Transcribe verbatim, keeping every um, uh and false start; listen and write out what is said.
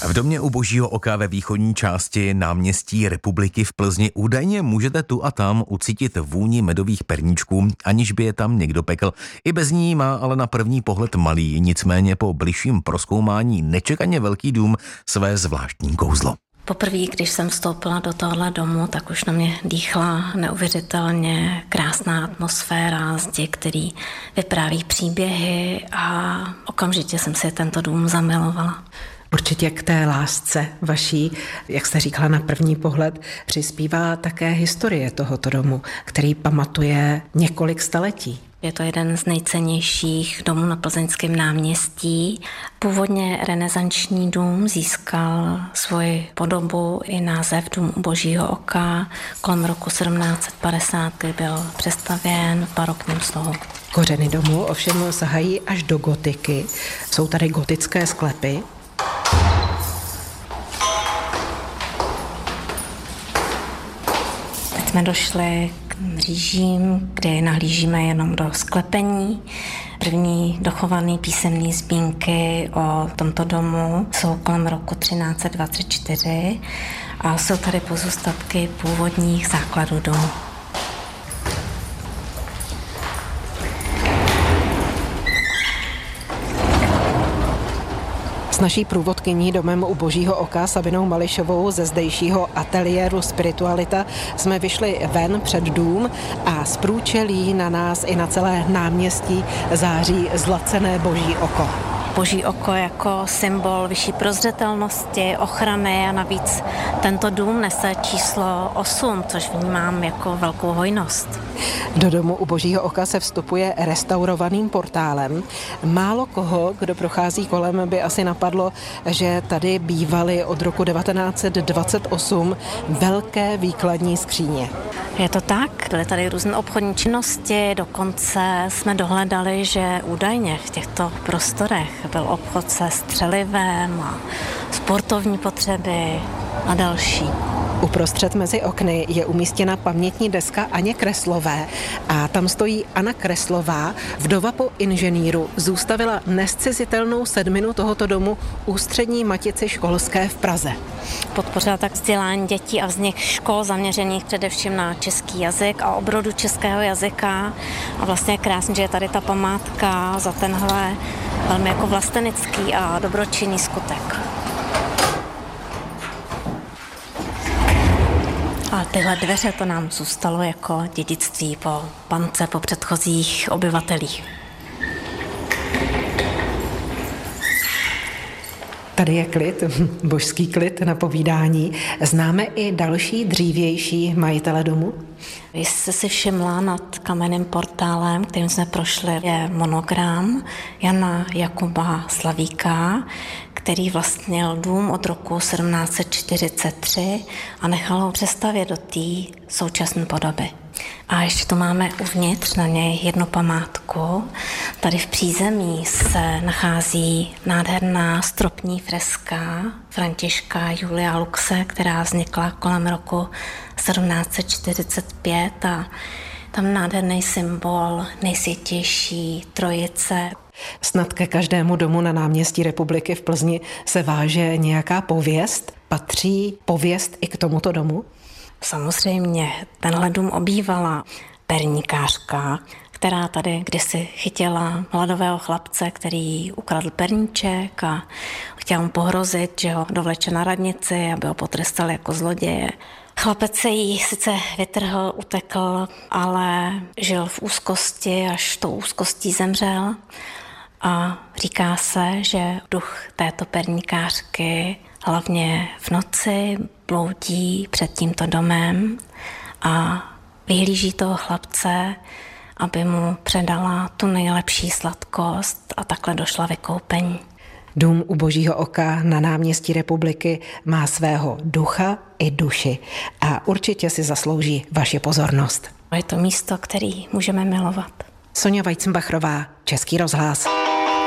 V domě u Božího oka ve východní části náměstí Republiky v Plzni údajně můžete tu a tam ucítit vůni medových perníčků, aniž by je tam někdo pekl. I bez ní má ale na první pohled malý, nicméně po bližším prozkoumání nečekaně velký dům své zvláštní kouzlo. Poprvé, když jsem vstoupila do tohohle domu, tak už na mě dýchla neuvěřitelně krásná atmosféra, zdi, který vypráví příběhy a okamžitě jsem si tento dům zamilovala. Určitě k té lásce vaší, jak jste říkala na první pohled, přispívá také historie tohoto domu, který pamatuje několik staletí. Je to jeden z nejcennějších domů na plzeňském náměstí. Původně renesanční dům získal svoji podobu i název Dům u Božího oka kolem roku sedmnáct set padesát, kdy byl přestavěn v barokním slohu. Kořeny domu ovšem sahají až do gotiky. Jsou tady gotické sklepy. Teď jsme došli k mřížím, kde nahlížíme jenom do sklepení. První dochované písemné zmínky o tomto domu jsou kolem roku třináct set dvacet čtyři a jsou tady pozůstatky původních základů domu. S naší průvodkyní domem u Božího oka Sabinou Mališovou ze zdejšího ateliéru Spiritualita jsme vyšli ven před dům a z průčelí na nás i na celé náměstí září zlacené Boží oko. Boží oko jako symbol vyšší prozřetelnosti, ochrany a navíc tento dům nese číslo osm, což vnímám jako velkou hojnost. Do domu u Božího oka se vstupuje restaurovaným portálem. Málo koho, kdo prochází kolem, by asi napadlo, že tady bývaly od roku devatenáct set dvacet osm velké výkladní skříně. Je to tak, byly tady různé obchodní činnosti, dokonce jsme dohledali, že údajně v těchto prostorech byl obchod se střelivem a sportovní potřeby a další. Uprostřed mezi okny je umístěna pamětní deska Aně Kreslové a tam stojí Anna Kreslová, vdova po inženýru, zůstavila nezcizitelnou sedminu tohoto domu Ústřední matici školské v Praze. Podpořila tak vzdělání dětí a vznik škol zaměřených především na český jazyk a obrodu českého jazyka. A vlastně je krásné, že je tady ta památka za tenhle velmi jako vlastenecký a dobročinný skutek. A tyhle dveře to nám zůstalo jako dědictví po pance, po předchozích obyvatelích. Tady je klid, božský klid na povídání. Známe i další dřívější majitele domu? Jestli jste si všimla, nad kamenným portálem, kterým jsme prošli, je monogram Jana Jakuba Slavíka, který vlastnil dům od roku sedmnáct set čtyřicet tři a nechal ho přestavět do té současné podoby. A ještě tu máme uvnitř na něj jednu památku. Tady v přízemí se nachází nádherná stropní freska Františka Julia Luxe, která vznikla kolem roku sedmnáct set čtyřicet pět a tam nádherný symbol nejsvětější trojice. Snad ke každému domu na náměstí Republiky v Plzni se váže nějaká pověst. Patří pověst i k tomuto domu? Samozřejmě, tenhle dům obývala perníkářka, která tady kdysi chytila mladového chlapce, který ukradl perníček a chtěla mu pohrozit, že ho dovleče na radnici, aby ho potrestal jako zloděje. Chlapec se jí sice vytrhl, utekl, ale žil v úzkosti, až tou úzkostí zemřel. A říká se, že duch této perníkářky hlavně v noci bloudí před tímto domem a vyhlíží toho chlapce, aby mu předala tu nejlepší sladkost a takhle došla vykoupení. Dům u Božího oka na náměstí Republiky má svého ducha i duši a určitě si zaslouží vaši pozornost. Je to místo, který můžeme milovat. Soňa Weizenbachrová, Český rozhlas.